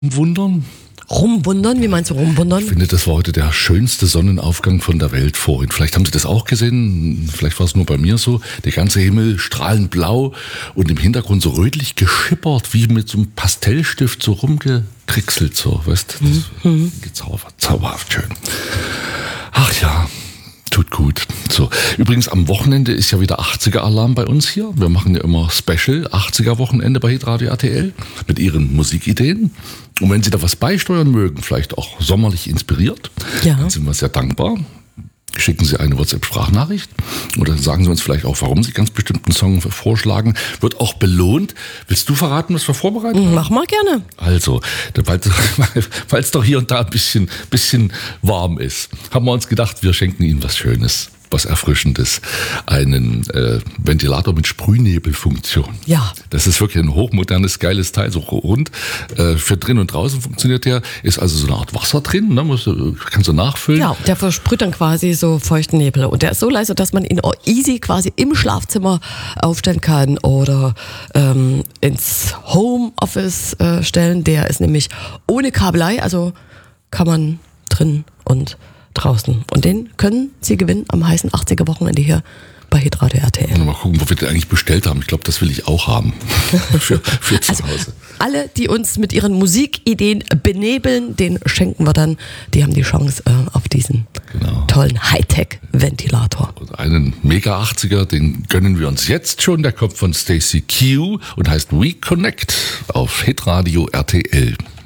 Wundern? Rumwundern? Wie meinst du rumwundern? Ich finde, das war heute der schönste Sonnenaufgang von der Welt vorhin. Vielleicht haben Sie das auch gesehen, vielleicht war es nur bei mir so. Der ganze Himmel strahlend blau und im Hintergrund so rötlich geschippert, wie mit so einem Pastellstift so rumgekritzelt. So, weißt du, zauberhaft schön. Ach ja. Tut gut. So. Übrigens, am Wochenende ist ja wieder 80er-Alarm bei uns hier. Wir machen ja immer Special 80er-Wochenende bei Hitradio RTL mit Ihren Musikideen. Und wenn Sie da was beisteuern mögen, vielleicht auch sommerlich inspiriert, dann sind wir sehr dankbar. Schicken Sie eine WhatsApp-Sprachnachricht oder sagen Sie uns vielleicht auch, warum Sie ganz bestimmten Song vorschlagen. Wird auch belohnt. Willst du verraten, was wir vorbereiten haben? Mach mal gerne. Also, weil es doch hier und da ein bisschen warm ist, haben wir uns gedacht, wir schenken Ihnen was Schönes, was Erfrischendes. Einen Ventilator mit Sprühnebelfunktion. Ja. Das ist wirklich ein hochmodernes, geiles Teil, so rund. Für drin und draußen funktioniert der. Ist also so eine Art Wasser drin, ne? Kannst du nachfüllen. Ja, der versprüht dann quasi so feuchten Nebel. Und der ist so leise, dass man ihn auch easy quasi im Schlafzimmer aufstellen kann oder ins Homeoffice stellen. Der ist nämlich ohne Kabelei, also kann man drin und draußen. Und den können Sie gewinnen am heißen 80er-Wochenende hier bei Hitradio RTL. Mal gucken, wo wir den eigentlich bestellt haben. Ich glaube, das will ich auch haben. für zu Hause. Alle, die uns mit ihren Musikideen benebeln, den schenken wir dann. Die haben die Chance auf diesen tollen Hightech-Ventilator. Und einen Mega 80er, den gönnen wir uns jetzt schon. Der kommt von Stacey Q und heißt We Connect auf Hitradio RTL.